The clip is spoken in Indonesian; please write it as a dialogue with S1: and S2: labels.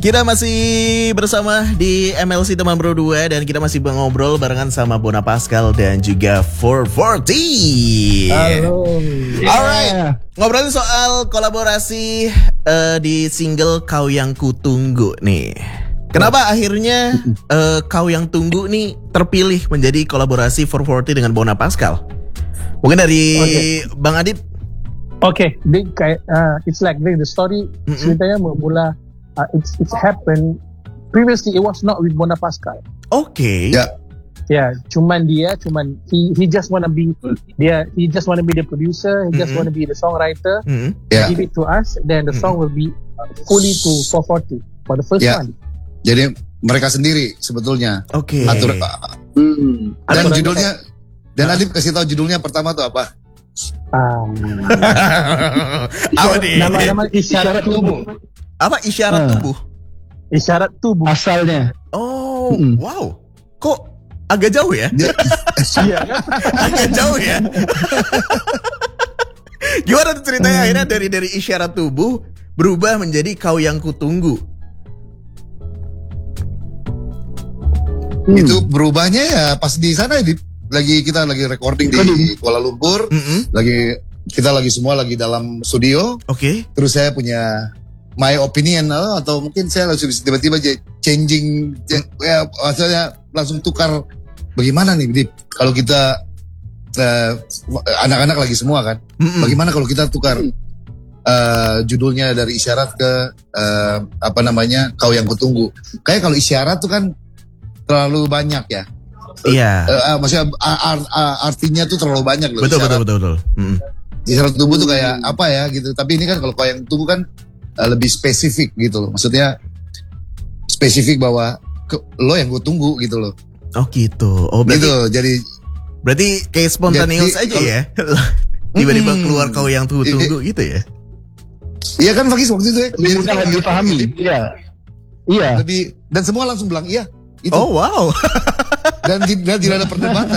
S1: Kita masih bersama di MLC Teman Bro 2 dan kita masih ngobrol barengan sama Bona Pascal dan juga 440.
S2: Halo.
S1: Alright, ngobrolin soal kolaborasi di single Kau Yang Kutunggu nih. Kenapa akhirnya Kau Yang Tunggu nih terpilih menjadi kolaborasi 440 dengan Bona Pascal? Mungkin dari Bang Adit.
S3: Okay, it's like the story ceritanya bermula. It's happened previously. It was not with Bona Pascal.
S1: Okay.
S3: Yeah, he just wanna be the producer. He just wanna be the songwriter. Give it to us, then the song will be fully to 440 for the first one.
S2: Jadi mereka sendiri sebetulnya.
S1: Oke.
S2: Dan judulnya, dan Adip kasih tahu judulnya pertama tuh apa?
S1: Apa nih?
S3: Nama isyarat tubuh.
S1: Apa isyarat tubuh?
S3: Isyarat tubuh.
S4: Asalnya.
S1: Oh, wow. Kok agak jauh ya?
S3: Iya kan?
S1: Agak jauh ya. Gimana tuh ceritanya akhirnya dari isyarat tubuh berubah menjadi Kau Yang Kutunggu?
S2: Itu berubahnya ya pas di sana kita lagi recording di Kuala Lumpur. Kita semua lagi dalam studio.
S1: Oke.
S2: Terus saya punya my opinion atau mungkin saya langsung tiba-tiba changing ya, maksudnya langsung tukar bagaimana nih Dip kalau kita anak-anak lagi semua kan. Bagaimana kalau kita tukar judulnya dari isyarat ke Kau Yang Kutunggu. Kayak kalau isyarat tuh kan terlalu banyak ya.
S1: Iya.
S2: Maksudnya artinya tuh terlalu banyak loh.
S1: Betul.
S2: Isyarat tubuh tuh kayak apa ya gitu. Tapi ini kan kalau Kau Yang Tunggu kan lebih spesifik gitu loh. Maksudnya spesifik bahwa lo yang gue tunggu gitu loh.
S1: Oh gitu. Oh berarti,
S2: gitu. Jadi
S1: berarti kayak spontaneous aja ya. Tiba-tiba keluar Kau Yang Tunggu gitu ya.
S2: Iya kan Fakis waktu itu ya.
S4: Lebih mudah dipahami. Iya.
S2: Dan semua langsung bilang iya. Itu.
S1: Oh wow.
S2: Dan tidak ada perdebatan.